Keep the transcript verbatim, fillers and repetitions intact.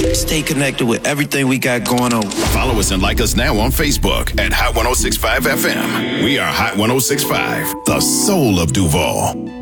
Stay connected with everything we got going on. Follow us and like us now on Facebook at Hot ten sixty-five F M. We are Hot ten sixty-five, the soul of Duval.